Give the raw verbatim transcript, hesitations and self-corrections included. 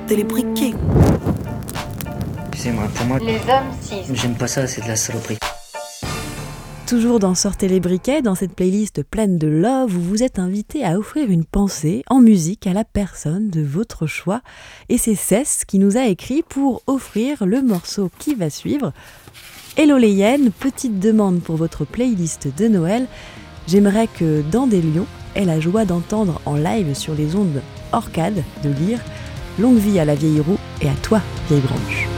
sortez les briquets. Excusez-moi, pour moi, Les hommes cis. j'aime pas ça, c'est de la saloperie. Toujours dans Sortez les briquets, dans cette playlist pleine de love où vous êtes invité à offrir une pensée en musique à la personne de votre choix. Et c'est Cess qui nous a écrit pour offrir le morceau qui va suivre. Hello les hyènes, petite demande pour votre playlist de Noël. J'aimerais que dans des lions ait la joie d'entendre en live sur les ondes Orcade de lire Longue vie à la vieille roue et à toi, vieille branche.